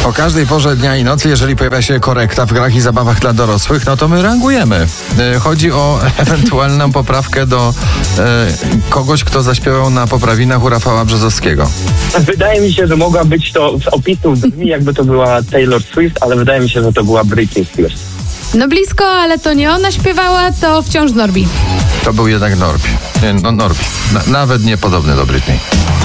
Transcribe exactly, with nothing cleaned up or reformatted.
O każdej porze dnia i nocy, jeżeli pojawia się korekta w grach i zabawach dla dorosłych, no to my reagujemy. E, chodzi o ewentualną poprawkę do e, kogoś, kto zaśpiewał na poprawinach u Rafała Brzozowskiego. Wydaje mi się, że mogła być to, z opisu brzmi, jakby to była Taylor Swift, ale wydaje mi się, że to była Britney Spears. No blisko, ale to nie ona śpiewała, to wciąż Norbi. To był jednak Norbi. Nie, no Norbi. Na, nawet nie podobny do Britney.